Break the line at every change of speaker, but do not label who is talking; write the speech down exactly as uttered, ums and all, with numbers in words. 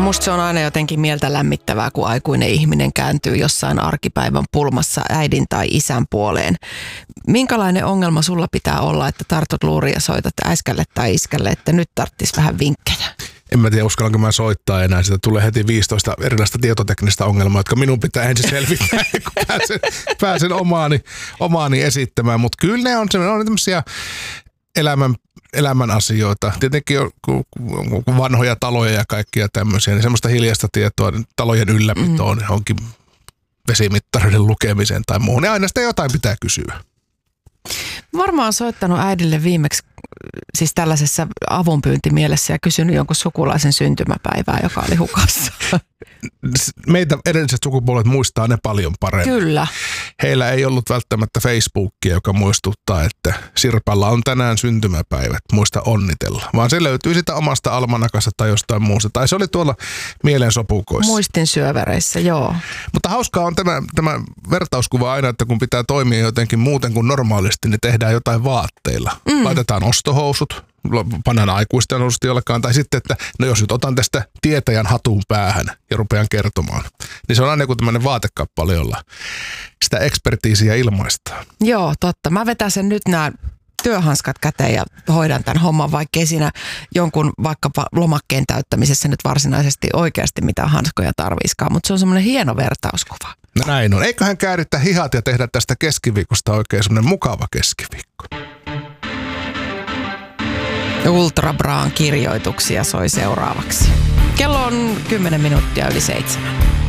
Musta se on aina jotenkin mieltä lämmittävää, kun aikuinen ihminen kääntyy jossain arkipäivän pulmassa äidin tai isän puoleen. Minkälainen ongelma sulla pitää olla, että tartut luuriin ja soitat äiskälle tai iskälle, että nyt tarttis vähän vinkkejä?
En mä tiedä, uskallanko mä soittaa enää. Sitä tulee heti viisitoista erilaista tietoteknistä ongelmaa, jotka minun pitää ensin selvittää, kun pääsen, pääsen omaani, omaani esittämään. Mutta kyllä ne on, ne on tämmöisiä elämän, elämän asioita. Tietenkin on, kun vanhoja taloja ja kaikkia tämmöisiä, niin semmoista hiljaista tietoa talojen ylläpitoon mm. onkin vesimittareiden lukemiseen tai muuhun. Ja aina sitä jotain pitää kysyä.
Varmaan soittanut äidille viimeksi siis tällaisessa avunpyyntimielessä ja kysynyt jonkun sukulaisen syntymäpäivää, joka oli hukassa.
Meitä edelliset sukupuolet muistaa ne paljon paremmin.
Kyllä.
Heillä ei ollut välttämättä Facebookia, joka muistuttaa, että Sirpalla on tänään syntymäpäivät, muista onnitella. Vaan se löytyy sitä omasta almanakasta tai jostain muusta. Tai se oli tuolla mielensopukoissa.
Muistin syövereissä, joo.
Mutta hauskaa on tämä, tämä vertauskuva aina, että kun pitää toimia jotenkin muuten kuin normaalisti, niin tehdään jotain vaatteilla. Mm. Laitetaan ostohousut, pannaan aikuisten housut jollekaan. Tai sitten, että no jos nyt otan tästä tietäjän hatun päähän ja rupean kertomaan. Niin se on aina joku tämmöinen vaatekappale, jolla sitä ekspertiisiä ilmaistaan.
Joo, totta. Mä vetäsen nyt nämä työhanskat käteen ja hoidan tämän homman, vaikka ei siinä jonkun vaikkapa lomakkeen täyttämisessä nyt varsinaisesti oikeasti mitään hanskoja tarviiskaan, mutta se on semmoinen hieno vertauskuva.
No näin on. Eiköhän käärittää hihat ja tehdä tästä keskiviikosta oikein semmoinen mukava keskiviikko.
Ultra Braan kirjoituksia soi seuraavaksi. Kello on kymmenen minuuttia yli seitsemän.